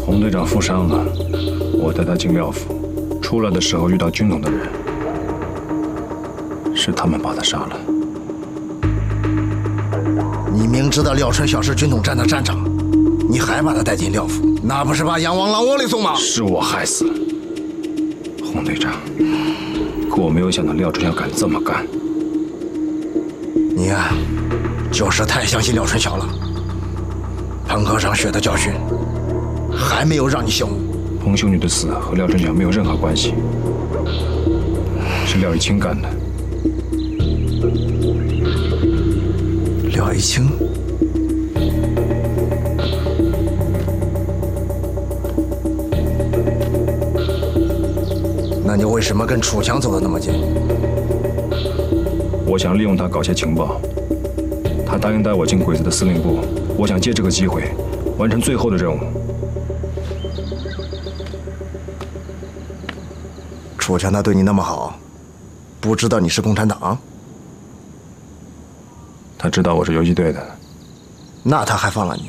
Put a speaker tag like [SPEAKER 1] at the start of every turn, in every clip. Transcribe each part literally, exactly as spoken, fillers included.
[SPEAKER 1] 洪队长负伤了，我带他进廖府，出来的时候遇到军统的人，是他们把他杀了。
[SPEAKER 2] 你明知道廖春晓是军统站的站长，你还把他带进廖府，那不是把羊往狼窝里送吗？
[SPEAKER 1] 是我害死了洪队长，可我没有想到廖春晓敢这么干。
[SPEAKER 2] 你呀、啊，就是太相信廖春晓了。彭科长学的教训，还没有让你醒悟。
[SPEAKER 1] 彭秀女的死和廖春晓没有任何关系，是廖一清干的。
[SPEAKER 2] 廖一清？那你为什么跟楚强走得那么近？
[SPEAKER 1] 我想利用他搞些情报。他答应带我进鬼子的司令部，我想借这个机会完成最后的任务。
[SPEAKER 2] 楚强他对你那么好，不知道你是共产党？
[SPEAKER 1] 他知道我是游击队的，
[SPEAKER 2] 那他还放了你？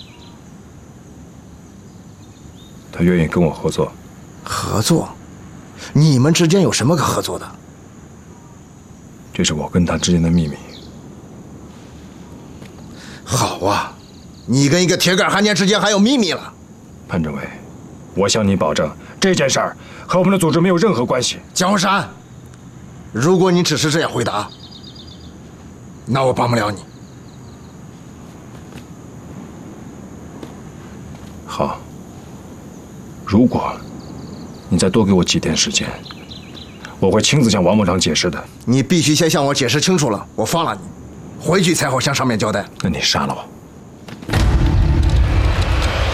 [SPEAKER 1] 他愿意跟我合作。
[SPEAKER 2] 合作？你们之间有什么可合作的？
[SPEAKER 1] 这是我跟他之间的秘密。
[SPEAKER 2] 好啊，你跟一个铁杆汉奸之间还有秘密了？
[SPEAKER 1] 潘政委，我向你保证，这件事儿和我们的组织没有任何关系。
[SPEAKER 2] 江山，如果你只是这样回答，那我帮不了你。
[SPEAKER 1] 好，如果你再多给我几天时间，我会亲自向王某长解释的。
[SPEAKER 2] 你必须先向我解释清楚了，我放了你，回去才好向上面交代。
[SPEAKER 1] 那你杀了我。